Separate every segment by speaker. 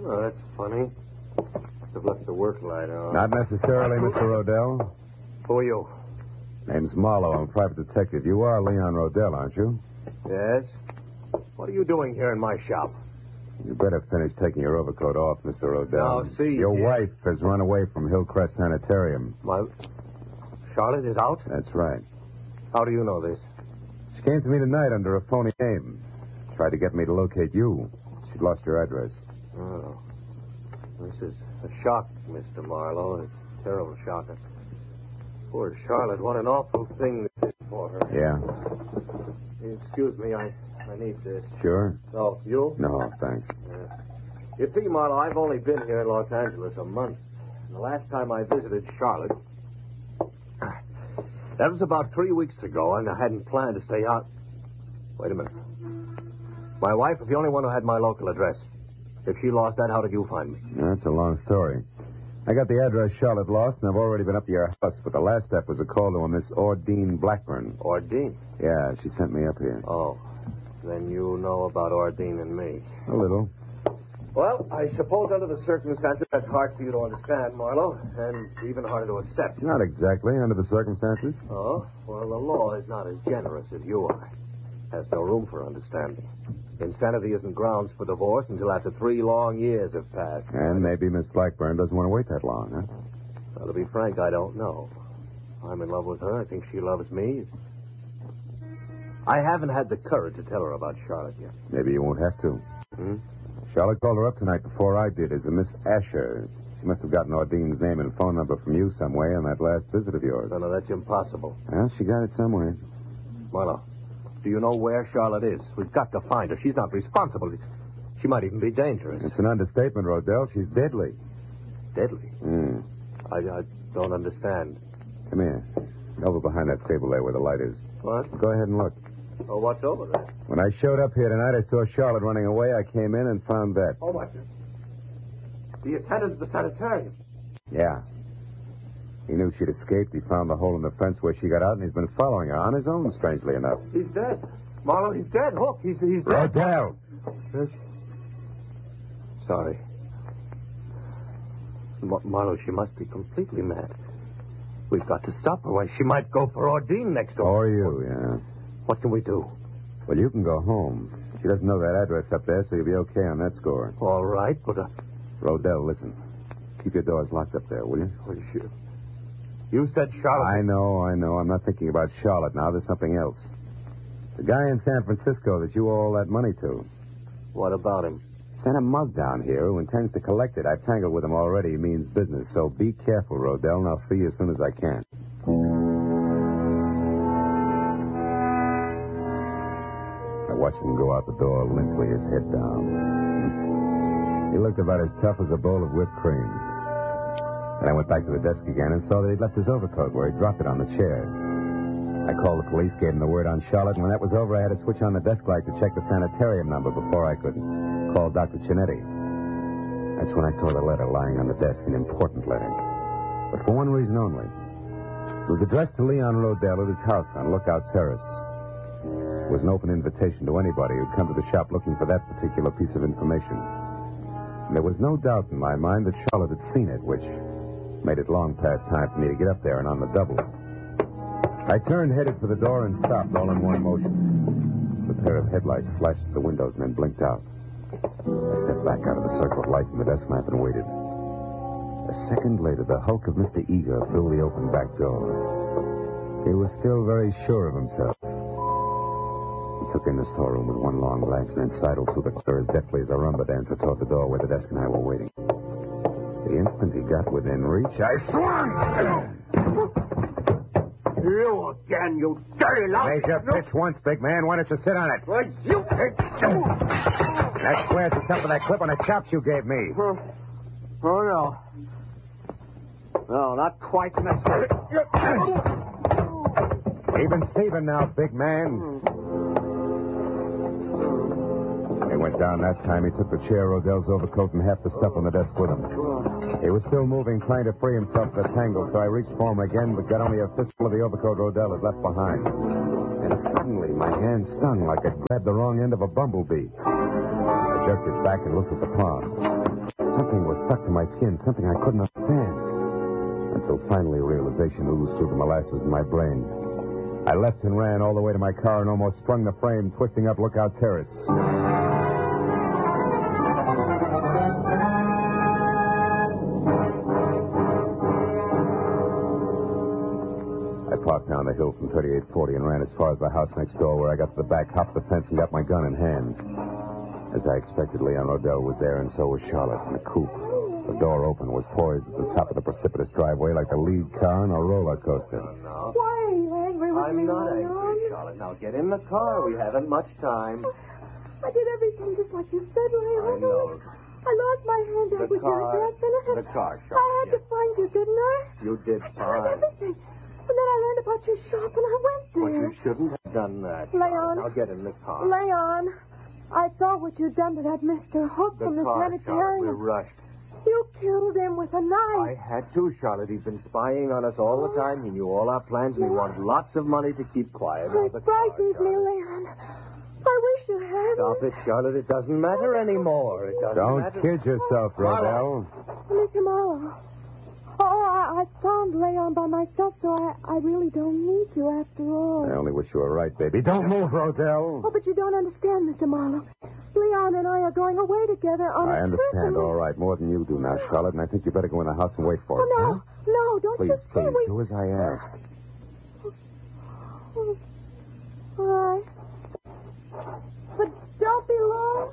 Speaker 1: Oh, that's funny. Must have left the work light on.
Speaker 2: Not necessarily, Mr. Rodell.
Speaker 1: Who are you?
Speaker 2: Name's Marlowe. I'm a private detective. You are Leon Rodell, aren't you?
Speaker 1: Yes? What are you doing here in my shop?
Speaker 2: You better finish taking your overcoat off, Mr. Rodell.
Speaker 1: Now, see...
Speaker 2: Your wife has run away from Hillcrest Sanitarium.
Speaker 1: Charlotte is out?
Speaker 2: That's right.
Speaker 1: How do you know this?
Speaker 2: She came to me tonight under a phony name. Tried to get me to locate you. She'd lost your address.
Speaker 1: Oh. This is a shock, Mr. Marlowe. A terrible shock. Poor Charlotte. What an awful thing this is for her.
Speaker 2: Yeah.
Speaker 1: Excuse me, I need this.
Speaker 2: Sure?
Speaker 1: Oh, you?
Speaker 2: No, thanks.
Speaker 1: You see, Marlowe, I've only been here in Los Angeles a month. And the last time I visited Charlotte, that was about 3 weeks ago, and I hadn't planned to stay out. Wait a minute. My wife was the only one who had my local address. If she lost that, how did you find me?
Speaker 2: That's a long story. I got the address Charlotte lost, and I've already been up to your house, but the last step was a call to a Miss Ordine Blackburn.
Speaker 1: Ordine?
Speaker 2: Yeah, she sent me up here.
Speaker 1: Oh. Then you know about Ordine and me.
Speaker 2: A little.
Speaker 1: Well, I suppose under the circumstances, that's hard for you to understand, Marlowe, and even harder to accept.
Speaker 2: Not exactly, under the circumstances.
Speaker 1: Oh? Well, the law is not as generous as you are. Has no room for understanding. Insanity isn't grounds for divorce until after 3 long years have passed.
Speaker 2: And maybe Miss Blackburn doesn't want to wait that long, huh?
Speaker 1: Well, to be frank, I don't know. I'm in love with her. I think she loves me. I haven't had the courage to tell her about Charlotte yet.
Speaker 2: Maybe you won't have to.
Speaker 1: Hmm?
Speaker 2: Charlotte called her up tonight before I did as a Miss Asher. She must have gotten Ordine's name and phone number from you some way on that last visit of yours.
Speaker 1: No, that's impossible.
Speaker 2: Well, she got it somewhere.
Speaker 1: Marlowe, do you know where Charlotte is? We've got to find her. She's not responsible. She might even be dangerous.
Speaker 2: It's an understatement, Rodell. She's deadly.
Speaker 1: Deadly? I don't understand.
Speaker 2: Come here. Over behind that table there where the light is.
Speaker 1: What?
Speaker 2: Go ahead and look.
Speaker 1: Oh, what's over there?
Speaker 2: When I showed up here tonight, I saw Charlotte running away. I came in and found that.
Speaker 1: Oh, what's it? The attendant of the sanitarium.
Speaker 2: Yeah. He knew she'd escaped. He found the hole in the fence where she got out, and he's been following her on his own, strangely enough.
Speaker 1: He's dead. Marlowe, he's dead. Hook, he's dead.
Speaker 2: Rodell!
Speaker 1: Sorry. Marlowe, she must be completely mad. We've got to stop her. Why, she might go for Ordine next door.
Speaker 2: Or you, yeah.
Speaker 1: What can we do?
Speaker 2: Well, you can go home. She doesn't know that address up there, so you'll be okay on that score.
Speaker 1: All right, but...
Speaker 2: Rodell, listen. Keep your doors locked up there, will you?
Speaker 1: Oh, you said Charlotte...
Speaker 2: I know. I'm not thinking about Charlotte now. There's something else. The guy in San Francisco that you owe all that money to.
Speaker 1: What about him?
Speaker 2: Sent a mug down here who intends to collect it. I've tangled with him already. He means business. So be careful, Rodell, and I'll see you as soon as I can. I watched him go out the door limply, his head down. He looked about as tough as a bowl of whipped cream. Then I went back to the desk again and saw that he'd left his overcoat where he dropped it on the chair. I called the police, gave them the word on Charlotte, and when that was over, I had to switch on the desk light to check the sanitarium number before I could call Dr. Chinetti. That's when I saw the letter lying on the desk, an important letter. But for one reason only. It was addressed to Leon Rodell at his house on Lookout Terrace. It was an open invitation to anybody who'd come to the shop looking for that particular piece of information. And there was no doubt in my mind that Charlotte had seen it, which made it long past time for me to get up there and on the double. I turned, headed for the door, and stopped all in one motion. A pair of headlights flashed at the windows and then blinked out. I stepped back out of the circle of light from the desk lamp and waited. A second later, the hulk of Mr. Eager flew the open back door. He was still very sure of himself. He took in the storeroom with one long glance and then sidled through the corridor as deftly as a rumba dancer toward the door where the desk and I were waiting. The instant he got within reach, I swung!
Speaker 1: You again, you dirty lout.
Speaker 2: Made your pitch once, big man. Why don't you sit on it?
Speaker 1: Well, you...
Speaker 2: That squares us up with that clip on the chops you gave me.
Speaker 1: Oh, no. No, not quite necessary.
Speaker 2: Even Steven now, big man. He went down that time. He took the chair, Rodell's overcoat, and half the stuff on the desk with him. He was still moving, trying to free himself from the tangle, so I reached for him again, but got only a fistful of the overcoat Rodell had left behind. And suddenly, my hand stung like it grabbed the wrong end of a bumblebee. I jerked it back and looked at the palm. Something was stuck to my skin, something I couldn't understand. Until finally realization oozed through the molasses in my brain. I left and ran all the way to my car and almost sprung the frame, twisting up Lookout Terrace. I parked down the hill from 3840 and ran as far as the house next door, where I got to the back, hopped the fence, and got my gun in hand. As I expected, Leon Rodell was there, and so was Charlotte in a coupe. The door open was poised at the top of the precipitous driveway like the lead car in a roller coaster.
Speaker 1: No.
Speaker 3: Why are you angry with me,
Speaker 1: I'm not
Speaker 3: Leon?
Speaker 1: angry, Charlotte. Now get in the car. We haven't much time.
Speaker 3: I did everything just like you said, Leon.
Speaker 1: I know.
Speaker 3: I lost my hand out with your address in it.
Speaker 1: The car,
Speaker 3: I
Speaker 1: Charlotte.
Speaker 3: had to find you, didn't I?
Speaker 1: You did
Speaker 3: I did
Speaker 1: fine.
Speaker 3: everything. And then I learned about your shop and I went
Speaker 1: But
Speaker 3: there.
Speaker 1: you shouldn't have done that.
Speaker 3: Leon.
Speaker 1: Now get in the car.
Speaker 3: Leon, I saw what you'd done to that Mr. Hook
Speaker 1: The
Speaker 3: from the
Speaker 1: car, Charlotte.
Speaker 3: sanitarium.
Speaker 1: We're rushed.
Speaker 3: You killed him with a
Speaker 1: I
Speaker 3: knife.
Speaker 1: had to, Charlotte. He's been spying on us all the time. He knew all our plans, and he wanted lots of money to keep quiet. Now,
Speaker 3: It
Speaker 1: the car,
Speaker 3: frightens me,
Speaker 1: Charlotte.
Speaker 3: Leon. I wish you hadn't.
Speaker 1: Stop it, Charlotte. It doesn't matter anymore. It doesn't
Speaker 2: Don't
Speaker 1: matter.
Speaker 2: kid yourself, Rodell.
Speaker 3: Mr. Marlowe. I found Leon by myself, so I really don't need you after all.
Speaker 2: I only wish you were right, baby. Don't move, Rodell.
Speaker 3: Oh, but you don't understand, Mr. Marlowe. Leon and I are going away together on
Speaker 2: I
Speaker 3: a trip.
Speaker 2: understand, all right, more than you do now, Charlotte, and I think you better go in the house and wait for us,
Speaker 3: Oh, no.
Speaker 2: huh?
Speaker 3: No, don't
Speaker 2: Please,
Speaker 3: you see
Speaker 2: please,
Speaker 3: we...
Speaker 2: do as I ask.
Speaker 3: All right. But don't be long.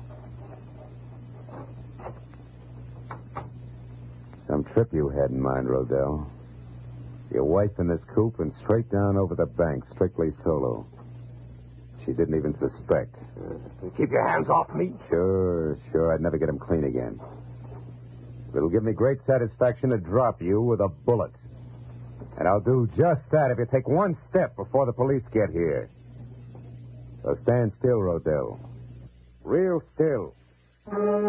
Speaker 2: Some trip you had in mind, Rodell. Your wife in this coupe and straight down over the bank, strictly solo. She didn't even suspect.
Speaker 1: Keep your hands off me.
Speaker 2: Sure. I'd never get him clean again. It'll give me great satisfaction to drop you with a bullet. And I'll do just that if you take one step before the police get here. So stand still, Rodell. Real still.